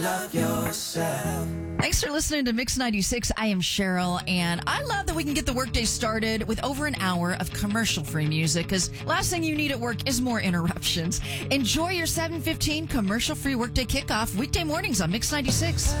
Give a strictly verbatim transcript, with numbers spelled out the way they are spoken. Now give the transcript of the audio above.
Love yourself. Thanks for listening to Mix ninety-six. I am Cheryl, and I love that we can get the workday started with over an hour of commercial-free music, because last thing you need at work is more interruptions. Enjoy your seven fifteen commercial-free workday kickoff weekday mornings on Mix ninety-six.